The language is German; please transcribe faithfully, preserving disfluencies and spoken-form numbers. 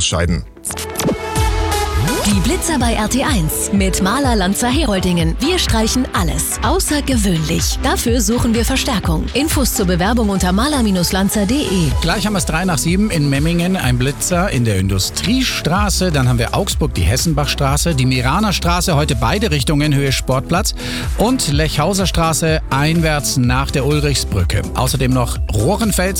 ausscheiden. Die Blitzer bei R T eins mit Maler Lanzer Heroldingen. Wir streichen alles außergewöhnlich. Dafür suchen wir Verstärkung. Infos zur Bewerbung unter maler Lanzer punkt de. Gleich haben wir es drei nach sieben in Memmingen, ein Blitzer in der Industriestraße. Dann haben wir Augsburg, die Hessenbachstraße, die Miraner Straße, heute beide Richtungen, Höhe Sportplatz. Und Lechhauser Straße einwärts nach der Ulrichsbrücke. Außerdem noch Rohrenfels.